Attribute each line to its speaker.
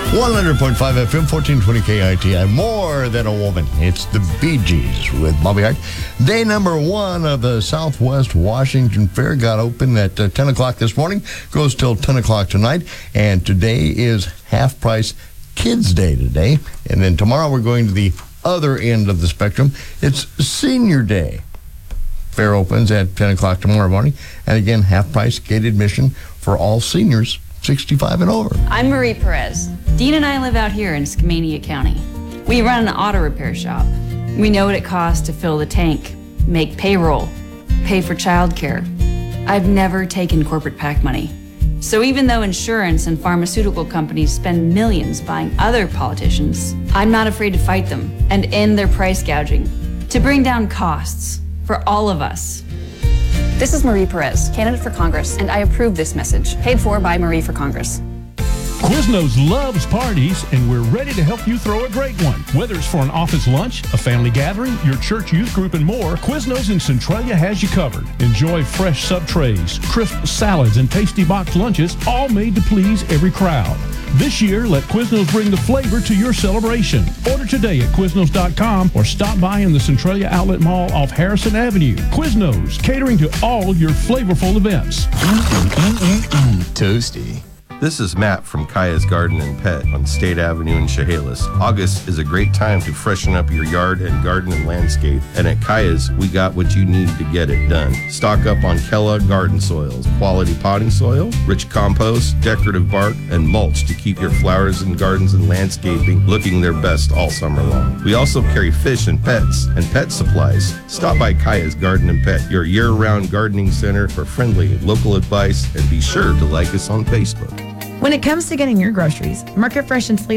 Speaker 1: 100.5 FM, 1420 KITI, More Than a Woman. It's the Bee Gees with Bobby Hart. Day number 1 of the Southwest Washington Fair got open at 10 o'clock this morning, goes till 10 o'clock tonight, and today is Half Price Kids Day today. And then tomorrow we're going to the other end of the spectrum. It's Senior Day. Fair opens at 10 o'clock tomorrow morning, and again, half price gate admission for all seniors 65 and over.
Speaker 2: I'm Marie Perez. Dean and I live out here in Skamania County. We run an auto repair shop. We know what it costs to fill the tank, make payroll, pay for childcare. I've never taken corporate PAC money. So even though insurance and pharmaceutical companies spend millions buying other politicians, I'm not afraid to fight them and end their price gouging to bring down costs for all of us.
Speaker 3: This is Marie Perez, candidate for Congress, and I approve this message, paid for by Marie for Congress.
Speaker 4: Quiznos loves parties, and we're ready to help you throw a great one. Whether it's for an office lunch, a family gathering, your church youth group, and more, Quiznos in Centralia has you covered. Enjoy fresh sub trays, crisp salads, and tasty box lunches, all made to please every crowd. This year, let Quiznos bring the flavor to your celebration. Order today at Quiznos.com or stop by in the Centralia Outlet Mall off Harrison Avenue. Quiznos, catering to all your flavorful events.
Speaker 5: Toasty. This is Matt from Kaya's Garden and Pet on State Avenue in Chehalis. August is a great time to freshen up your yard and garden and landscape, and at Kaya's, we got what you need to get it done. Stock up on Kellogg garden soils, quality potting soil, rich compost, decorative bark, and mulch to keep your flowers and gardens and landscaping looking their best all summer long. We also carry fish and pet supplies. Stop by Kaya's Garden and Pet, your year-round gardening center for friendly local advice, and be sure to like us on Facebook.
Speaker 6: When it comes to getting your groceries, Market Fresh and Fleet